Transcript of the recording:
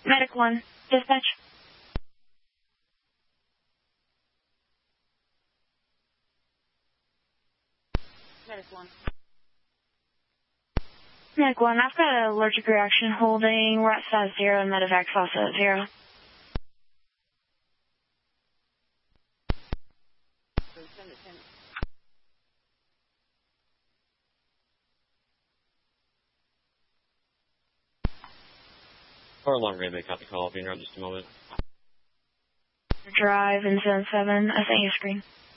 Medic 1, dispatch. Medic 1. Medic 1, I've got an allergic reaction holding. We're at status 0 and medevac faucet at 0. Far Long Ray, may copy call. Be in just a moment. Drive in Zone 7. I sent you a screen.